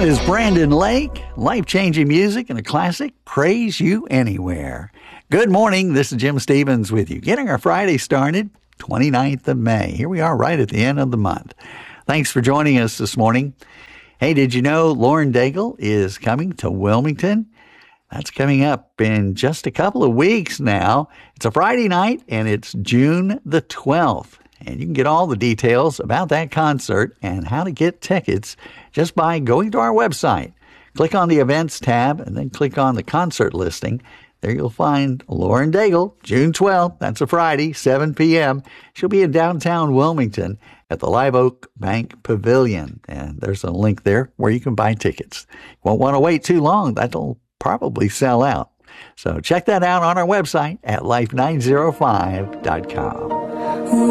That is Brandon Lake, life-changing music and a classic, Praise You Anywhere. Good morning, this is Jim Stevens with you. Getting our Friday started, 29th of May. Here we are right at the end of the month. Thanks for joining us this morning. Hey, did you know Lauren Daigle is coming to Wilmington? That's coming up in just a couple of weeks now. It's a Friday night, and it's June the 12th. And you can get all the details about that concert and how to get tickets just by going to our website. Click on the Events tab and then click on the concert listing. There you'll find Lauren Daigle, June 12th. That's a Friday, 7 p.m. She'll be in downtown Wilmington at the Live Oak Bank Pavilion. And there's a link there where you can buy tickets. You won't want to wait too long. That'll probably sell out. So check that out on our website at life905.com.